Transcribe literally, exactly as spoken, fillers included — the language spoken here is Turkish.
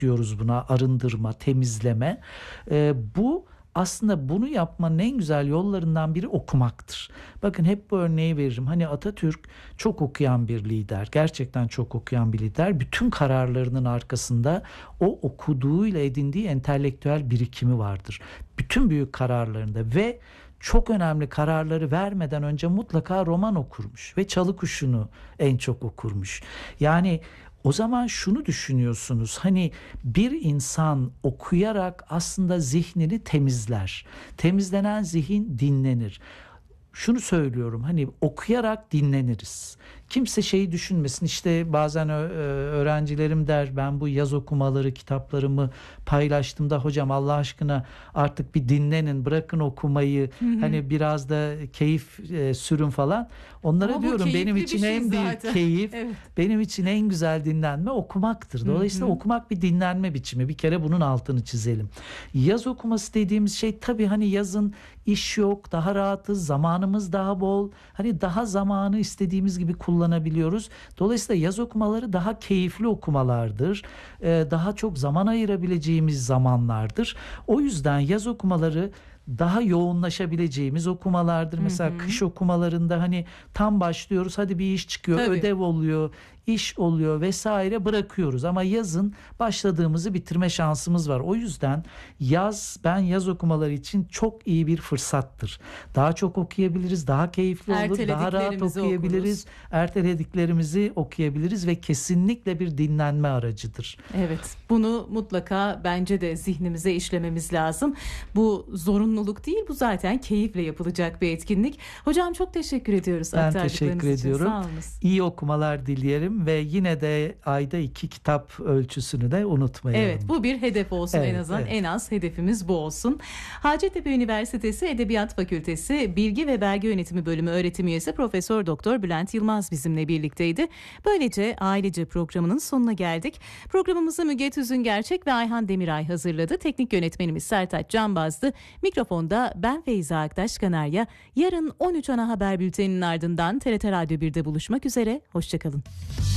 diyoruz buna, arındırma, temizleme. E, bu aslında bunu yapmanın en güzel yollarından biri okumaktır. Bakın hep bu örneği veririm. Hani Atatürk çok okuyan bir lider. Gerçekten çok okuyan bir lider. Bütün kararlarının arkasında o okuduğuyla edindiği entelektüel birikimi vardır. Bütün büyük kararlarında ve çok önemli kararları vermeden önce mutlaka roman okurmuş ve Çalı Kuşu'nu en çok okurmuş. Yani o zaman şunu düşünüyorsunuz, hani bir insan okuyarak aslında zihnini temizler. Temizlenen zihin dinlenir. Şunu söylüyorum, hani okuyarak dinleniriz. Kimse şeyi düşünmesin, işte bazen öğrencilerim der, ben bu yaz okumaları kitaplarımı paylaştığımda hocam Allah aşkına artık bir dinlenin, bırakın okumayı, hı hı. hani biraz da keyif e, sürün falan. Onlara Ama diyorum benim için şey en büyük zaten. keyif, evet. benim için en güzel dinlenme okumaktır. Dolayısıyla hı hı. okumak bir dinlenme biçimi. Bir kere bunun altını çizelim. Yaz okuması dediğimiz şey tabii hani yazın iş yok, daha rahatız, zamanımız daha bol. Hani daha zamanı istediğimiz gibi kullanabiliyoruz. Dolayısıyla yaz okumaları daha keyifli okumalardır. Ee, daha çok zaman ayırabileceğimiz zamanlardır. O yüzden yaz okumaları daha yoğunlaşabileceğimiz okumalardır. Mesela hı hı. kış okumalarında hani tam başlıyoruz, hadi bir iş çıkıyor, Tabii. ödev oluyor, iş oluyor vesaire, bırakıyoruz. Ama yazın başladığımızı bitirme şansımız var. O yüzden yaz, ben yaz okumaları için çok iyi bir fırsattır. Daha çok okuyabiliriz, daha keyifli olur, daha rahat okuyabiliriz. Okuruz. Ertelediklerimizi okuyabiliriz ve kesinlikle bir dinlenme aracıdır. Evet, bunu mutlaka bence de zihnimize işlememiz lazım. Bu zorunluluk değil, bu zaten keyifle yapılacak bir etkinlik. Hocam çok teşekkür ediyoruz. Ben teşekkür ediyorum. Sağ olunuz. İyi okumalar dileyelim ve yine de ayda iki kitap ölçüsünü de unutmayalım. Evet, bu bir hedef olsun evet, en azından. Evet. En az hedefimiz bu olsun. Hacettepe Üniversitesi Edebiyat Fakültesi Bilgi ve Belge Yönetimi Bölümü öğretim üyesi Profesör Doktor Bülent Yılmaz bizimle birlikteydi. Böylece Ailece programının sonuna geldik. Programımızı Müge Tüzün Gerçek ve Ayhan Demiray hazırladı. Teknik yönetmenimiz Sertaç Canbaz'dı. Mikrofonda ben Feyza Aktaş Kanarya. Yarın on üç ana haber bülteninin ardından T R T Radyo birde buluşmak üzere. Hoşçakalın.